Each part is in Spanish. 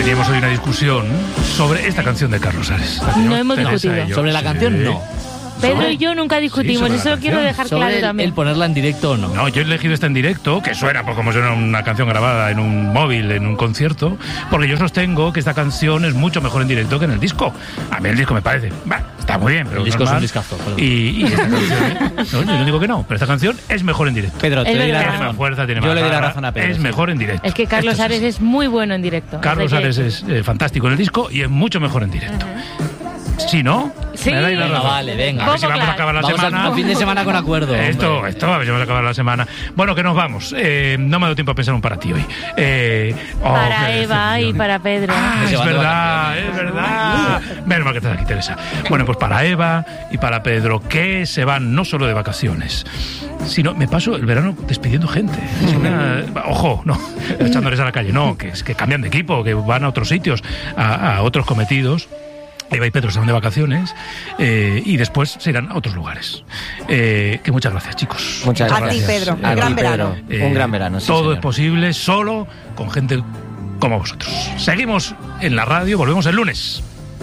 Teníamos hoy una discusión sobre esta canción de Carlos Ares. No hemos discutido. Sobre la canción, no. Pedro y yo nunca discutimos, eso lo quiero dejar claro también. ¿El ponerla en directo o no? No, yo he elegido esta en directo, que suena como suena una canción grabada en un móvil, en un concierto, porque yo sostengo que esta canción es mucho mejor en directo que en el disco. A mí el disco me parece, está muy bien, pero el disco normal. es un discazo. Y esta canción, no, yo no digo que no, pero esta canción es mejor en directo. Pedro, tiene más fuerza, tiene más yo le doy la razón a Pedro. Es mejor en directo. Es que Carlos Ares es muy bueno en directo. Carlos Ares es fantástico en el disco y es mucho mejor en directo. ¿Sí, no? Sí. Me dais la razón. Vale, venga. A ver si vamos a acabar la semana. Al fin de semana con acuerdo. Esto, a ver si vamos a acabar la semana. Bueno, que nos vamos. No me ha dado tiempo a pensar un para ti hoy. Para Eva y para Pedro. Es verdad. Menos mal que estás aquí, Teresa. Bueno, pues para Eva y para Pedro, que se van no solo de vacaciones, sino me paso el verano despidiendo gente. Ojo, no, echándoles a la calle, no, que es que cambian de equipo, que van a otros sitios, a otros cometidos. Eva y Pedro se van de vacaciones y después se irán a otros lugares. Que muchas gracias, chicos. Muchas gracias. A ti, Pedro. A gran ti, Pedro. verano. Un gran verano. Sí, todo señor. es posible solo con gente como vosotros. Seguimos en la radio, volvemos el lunes.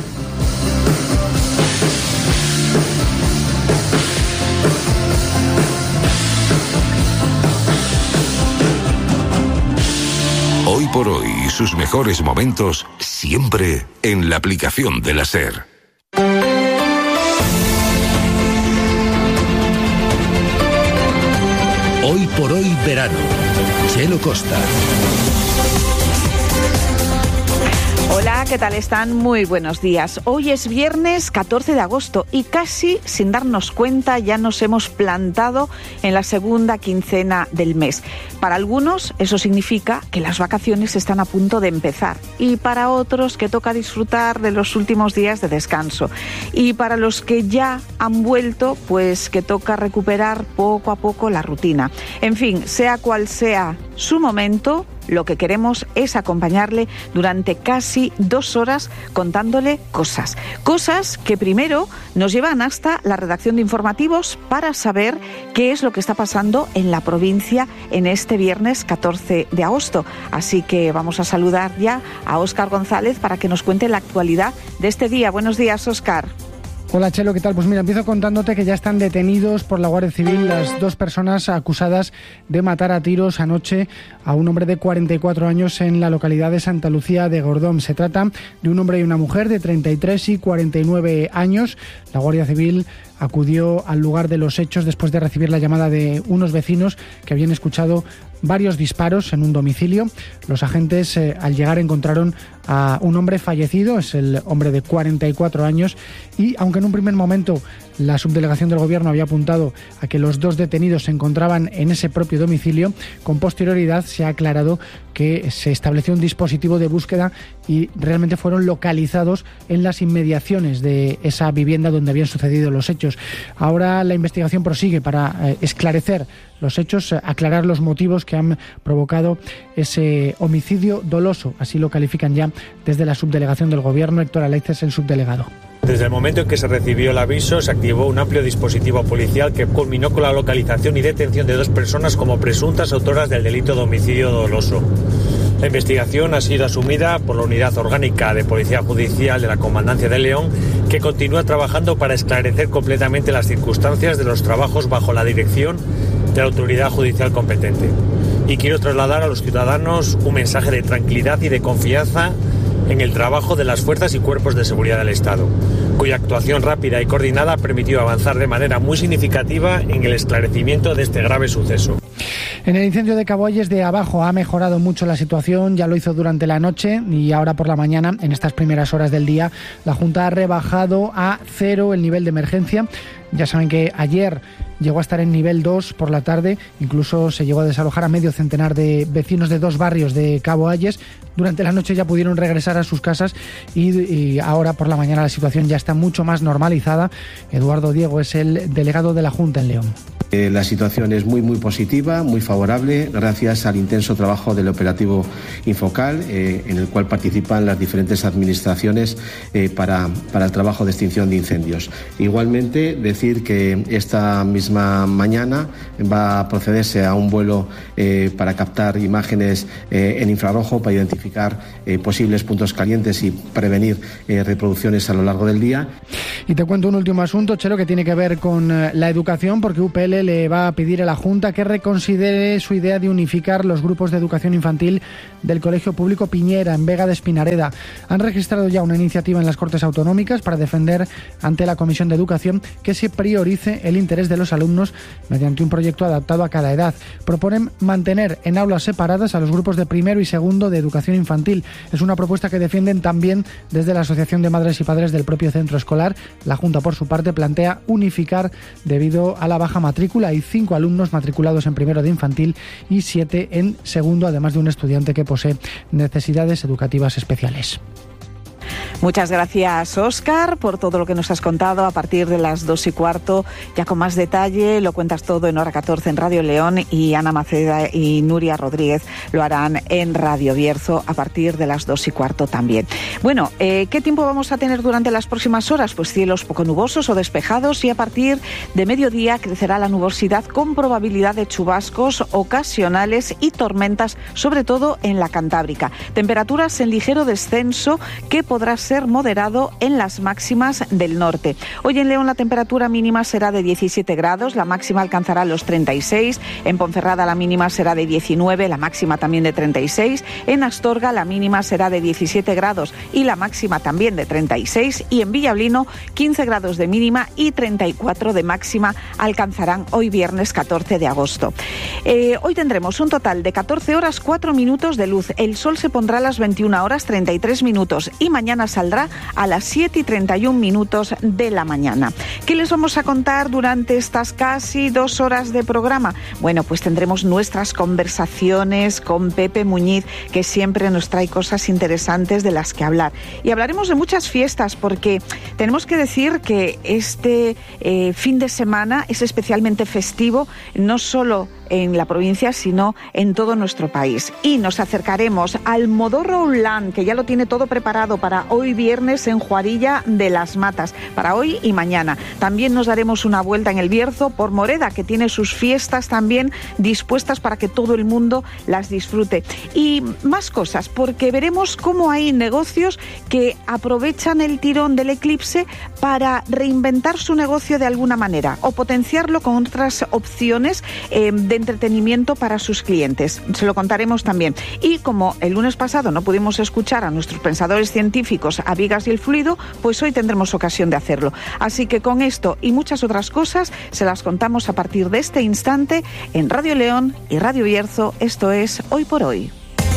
Hoy por hoy, sus mejores momentos siempre en la aplicación de la SER. Hoy por hoy verano. Chelo Costa. Hola, ¿qué tal están? Muy buenos días. Hoy es viernes 14 de agosto y casi sin darnos cuenta ya nos hemos plantado en la segunda quincena del mes. Para algunos eso significa que las vacaciones están a punto de empezar y para otros que toca disfrutar de los últimos días de descanso. Y para los que ya han vuelto, pues que toca recuperar poco a poco la rutina. En fin, sea cual sea su momento, lo que queremos es acompañarle durante casi 2 horas contándole cosas. Cosas que primero nos llevan hasta la redacción de informativos para saber qué es lo que está pasando en la provincia en este viernes 14 de agosto. Así que vamos a saludar ya a Óscar González para que nos cuente la actualidad de este día. Buenos días, Óscar. Hola, Chelo, ¿qué tal? Pues mira, empiezo contándote que ya están detenidos por la Guardia Civil las 2 personas acusadas de matar a tiros anoche a un hombre de 44 años en la localidad de Santa Lucía de Gordón. Se trata de un hombre y una mujer de 33 y 49 años. La Guardia Civil acudió al lugar de los hechos después de recibir la llamada de unos vecinos que habían escuchado varios disparos en un domicilio. Los agentes al llegar encontraron a un hombre fallecido, es el hombre de 44 años, y aunque en un primer momento la subdelegación del Gobierno había apuntado a que los 2 detenidos se encontraban en ese propio domicilio, con posterioridad se ha aclarado que se estableció un dispositivo de búsqueda y realmente fueron localizados en las inmediaciones de esa vivienda donde habían sucedido los hechos. Ahora la investigación prosigue para esclarecer los hechos, aclarar los motivos que han provocado ese homicidio doloso, así lo califican ya desde la subdelegación del Gobierno. Héctor Alaiz es el subdelegado. Desde el momento en que se recibió el aviso, se activó un amplio dispositivo policial que culminó con la localización y detención de 2 personas como presuntas autoras del delito de homicidio doloso. La investigación ha sido asumida por la Unidad Orgánica de Policía Judicial de la Comandancia de León, que continúa trabajando para esclarecer completamente las circunstancias de los trabajos bajo la dirección de la autoridad judicial competente. Y quiero trasladar a los ciudadanos un mensaje de tranquilidad y de confianza en el trabajo de las fuerzas y cuerpos de seguridad del Estado, cuya actuación rápida y coordinada permitió avanzar de manera muy significativa en el esclarecimiento de este grave suceso. En el incendio de Cabo Ayes de Abajo ha mejorado mucho la situación, ya lo hizo durante la noche y ahora por la mañana, en estas primeras horas del día, la Junta ha rebajado a 0 el nivel de emergencia. Ya saben que ayer llegó a estar en nivel 2 por la tarde, incluso se llegó a desalojar a medio centenar de vecinos de 2 barrios de Cabo Ayes. Durante la noche ya pudieron regresar a sus casas y ahora por la mañana la situación ya está mucho más normalizada. Eduardo Diego es el delegado de la Junta en León. La situación es muy positiva, muy favorable, gracias al intenso trabajo del operativo Infocal, en el cual participan las diferentes administraciones para el trabajo de extinción de incendios. Igualmente, decir que esta misma mañana va a procederse a un vuelo para captar imágenes en infrarrojo para identificar posibles puntos calientes y prevenir reproducciones a lo largo del día. Y te cuento un último asunto, Chelo, que tiene que ver con la educación, porque UPL le va a pedir a la Junta que reconsidere su idea de unificar los grupos de educación infantil del Colegio Público Piñera, en Vega de Espinareda. Han registrado ya una iniciativa en las Cortes Autonómicas para defender ante la Comisión de Educación que se priorice el interés de los alumnos mediante un proyecto adaptado a cada edad. Proponen mantener en aulas separadas a los grupos de primero y segundo de educación infantil. Es una propuesta que defienden también desde la Asociación de Madres y Padres del propio centro escolar. La Junta, por su parte, plantea unificar debido a la baja matrícula. Hay 5 alumnos matriculados en primero de infantil y 7 en segundo, además de un estudiante que posee necesidades educativas especiales. Muchas gracias, Óscar, por todo lo que nos has contado. A partir de las 2:15, ya con más detalle, lo cuentas todo en Hora 14 en Radio León, y Ana Maceda y Nuria Rodríguez lo harán en Radio Bierzo a partir de las 2:15 también. Bueno, ¿qué tiempo vamos a tener durante las próximas horas? Pues cielos poco nubosos o despejados, y a partir de mediodía crecerá la nubosidad con probabilidad de chubascos ocasionales y tormentas, sobre todo en la Cantábrica. Temperaturas en ligero descenso que podrá ser moderado en las máximas del norte. Hoy en León la temperatura mínima será de 17 grados, la máxima alcanzará los 36, en Ponferrada la mínima será de 19, la máxima también de 36, en Astorga la mínima será de 17 grados y la máxima también de 36, y en Villablino 15 grados de mínima y 34 de máxima alcanzarán hoy viernes 14 de agosto. Hoy tendremos un total de 14 horas 4 minutos de luz, el sol se pondrá a las 21 horas 33 minutos y mañana saldrá a las 7:31 de la mañana. ¿Qué les vamos a contar durante estas casi 2 horas de programa? Bueno, pues tendremos nuestras conversaciones con Pepe Muñiz, que siempre nos trae cosas interesantes de las que hablar. Y hablaremos de muchas fiestas, porque tenemos que decir que este fin de semana es especialmente festivo, no solo en la provincia, sino en todo nuestro país. Y nos acercaremos al Modorro Outland, que ya lo tiene todo preparado para hoy viernes en Juarilla de las Matas, para hoy y mañana. También nos daremos una vuelta en el Bierzo por Moreda, que tiene sus fiestas también dispuestas para que todo el mundo las disfrute. Y más cosas, porque veremos cómo hay negocios que aprovechan el tirón del eclipse para reinventar su negocio de alguna manera o potenciarlo con otras opciones de entretenimiento para sus clientes. Se lo contaremos también. Y como el lunes pasado no pudimos escuchar a nuestros pensadores científicos, a Vigas y el Fluido, pues hoy tendremos ocasión de hacerlo. Así que con esto y muchas otras cosas se las contamos a partir de este instante en Radio León y Radio Bierzo. Esto es Hoy por Hoy.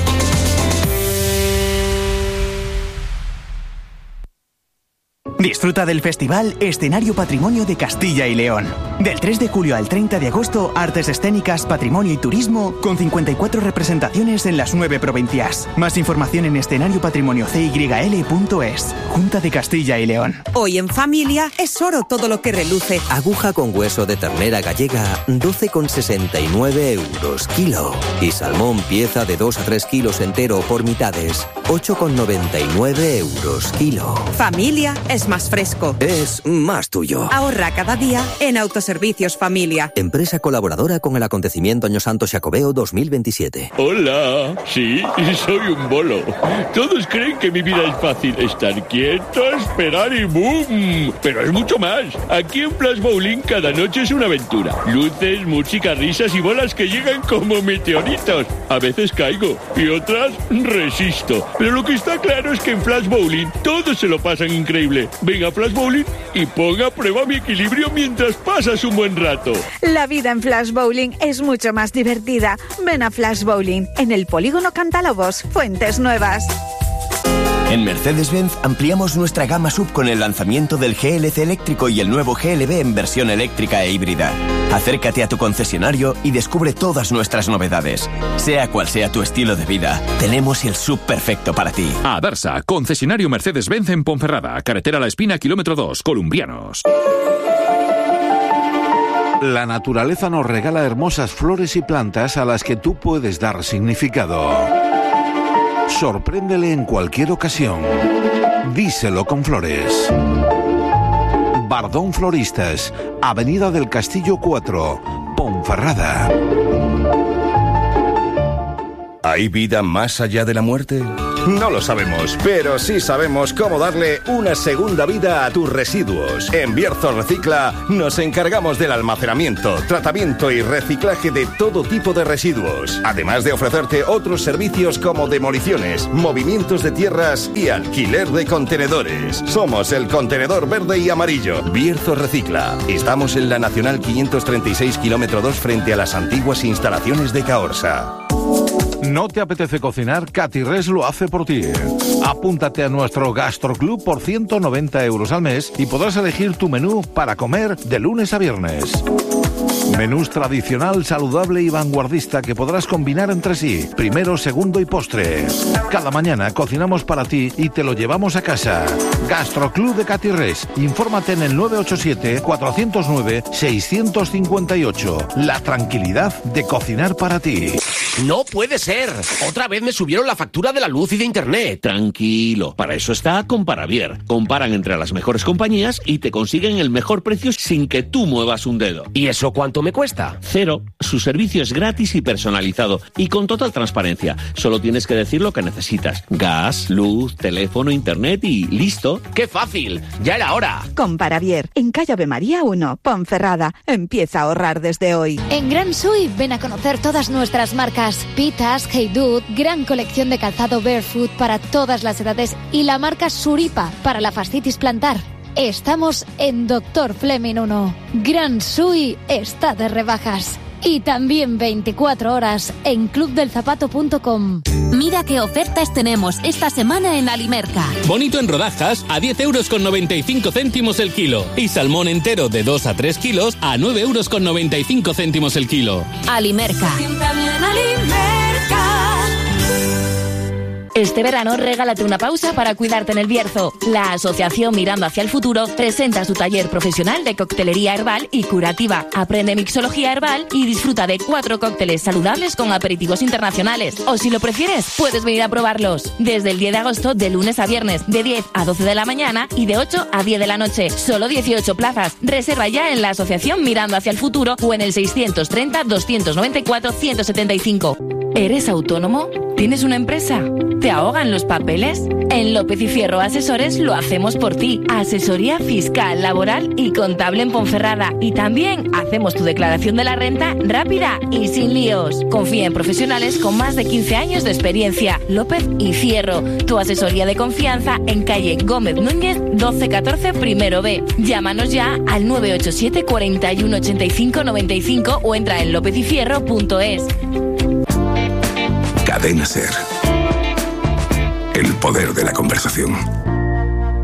Disfruta del festival Escenario Patrimonio de Castilla y León. Del 3 de julio al 30 de agosto, artes escénicas, patrimonio y turismo, con 54 representaciones en las 9 provincias. Más información en escenariopatrimoniocyl.es. Junta de Castilla y León. Hoy en familia es oro todo lo que reluce. Aguja con hueso de ternera gallega, 12,69 € kilo. Y salmón pieza de 2 a 3 kilos entero por mitades, 8,99 € kilo. Familia es más fresco. Es más tuyo. Ahorra cada día en Autoservicios Familia. Empresa colaboradora con el acontecimiento Año Santo Xacobeo 2027. Hola, sí, soy un bolo. Todos creen que mi vida es fácil. Estar quieto, esperar y ¡boom! Pero es mucho más. Aquí en Flash Bowling cada noche es una aventura. Luces, música, risas y bolas que llegan como meteoritos. A veces caigo y otras resisto. Pero lo que está claro es que en Flash Bowling todos se lo pasan increíble. Venga a Flash Bowling y ponga a prueba mi equilibrio mientras pasas un buen rato. La vida en Flash Bowling es mucho más divertida. Ven a Flash Bowling en el Polígono Cantalobos, Fuentes Nuevas. En Mercedes-Benz ampliamos nuestra gama SUV con el lanzamiento del GLC eléctrico y el nuevo GLB en versión eléctrica e híbrida. Acércate a tu concesionario y descubre todas nuestras novedades. Sea cual sea tu estilo de vida, tenemos el SUV perfecto para ti. Adarsa, concesionario Mercedes-Benz en Ponferrada, carretera La Espina, kilómetro 2, Columbrianos. La naturaleza nos regala hermosas flores y plantas a las que tú puedes dar significado. Sorpréndele en cualquier ocasión. Díselo con flores. Bardón Floristas, Avenida del Castillo 4, Ponferrada. ¿Hay vida más allá de la muerte? No lo sabemos, pero sí sabemos cómo darle una segunda vida a tus residuos. En Bierzo Recicla nos encargamos del almacenamiento, tratamiento y reciclaje de todo tipo de residuos, además de ofrecerte otros servicios como demoliciones, movimientos de tierras y alquiler de contenedores. Somos el contenedor verde y amarillo. Bierzo Recicla. Estamos en la Nacional 536 km 2 frente a las antiguas instalaciones de Caorsa. ¿No te apetece cocinar? Catirres lo hace por ti. Apúntate a nuestro Gastroclub por 190 euros al mes y podrás elegir tu menú para comer de lunes a viernes. Menús tradicional, saludable y vanguardista que podrás combinar entre sí, primero, segundo y postre. Cada mañana cocinamos para ti y te lo llevamos a casa. Gastroclub de Catirres. Infórmate en el 987-409-658. La tranquilidad de cocinar para ti. ¡No puede ser! Otra vez me subieron la factura de la luz y de internet. Tranquilo, para eso está Comparavier. Comparan entre las mejores compañías y te consiguen el mejor precio sin que tú muevas un dedo. ¿Y eso cuánto me cuesta? 0. Su servicio es gratis y personalizado y con total transparencia. Solo tienes que decir lo que necesitas. Gas, luz, teléfono, internet y listo. ¡Qué fácil! ¡Ya era hora! Comparavier, en calle Ave María 1, Ponferrada. Empieza a ahorrar desde hoy. En Gran Sui ven a conocer todas nuestras marcas. Pitas, Hey Dude, gran colección de calzado barefoot para todas las edades y la marca Suripa para la fascitis plantar. Estamos en Dr. Fleming 1. Gran Sui está de rebajas. Y también 24 horas en clubdelzapato.com. Mira qué ofertas tenemos esta semana en Alimerca. Bonito en rodajas a 10,95 euros el kilo. Y salmón entero de 2 a 3 kilos a 9,95 euros el kilo. Alimerca. Este verano regálate una pausa para cuidarte en el Bierzo. La Asociación Mirando hacia el Futuro presenta su taller profesional de coctelería herbal y curativa. Aprende mixología herbal y disfruta de 4 cócteles saludables con aperitivos internacionales. O si lo prefieres, puedes venir a probarlos. Desde el 10 de agosto, de lunes a viernes, de 10 a 12 de la mañana y de 8 a 10 de la noche. Solo 18 plazas. Reserva ya en la Asociación Mirando hacia el Futuro o en el 630-294-175. ¿Eres autónomo? ¿Tienes una empresa? ¿Te ahogan los papeles? En López y Fierro Asesores lo hacemos por ti. Asesoría fiscal, laboral y contable en Ponferrada. Y también hacemos tu declaración de la renta rápida y sin líos. Confía en profesionales con más de 15 años de experiencia. López y Fierro, tu asesoría de confianza en calle Gómez Núñez 1214 primero B. Llámanos ya al 987 41 85 95 o entra en lopezifierro.es. Cadena SER. El poder de la conversación.